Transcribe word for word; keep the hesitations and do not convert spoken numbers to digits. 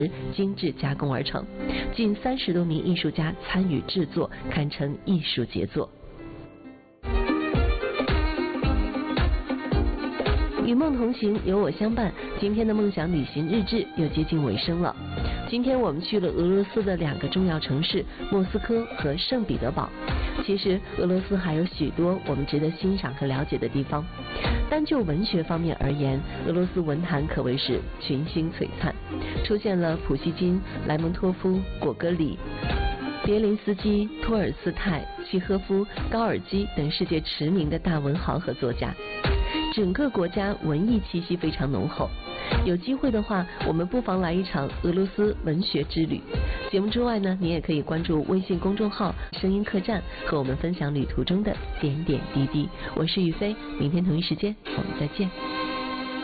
精致加工而成，近三十多名艺术家参与制作，堪称艺术杰作。与梦同行，有我相伴。今天的梦想旅行日志又接近尾声了。今天我们去了俄罗斯的两个重要城市莫斯科和圣彼得堡。其实俄罗斯还有许多我们值得欣赏和了解的地方。单就文学方面而言，俄罗斯文坛可谓是群星璀璨，出现了普希金、莱蒙托夫、果戈里、别林斯基、托尔斯泰、契诃夫、高尔基等世界驰名的大文豪和作家。整个国家文艺气息非常浓厚。有机会的话，我们不妨来一场俄罗斯文学之旅。节目之外呢，你也可以关注微信公众号声音客栈，和我们分享旅途中的点点滴滴。我是雨飞，明天同一时间我们再见。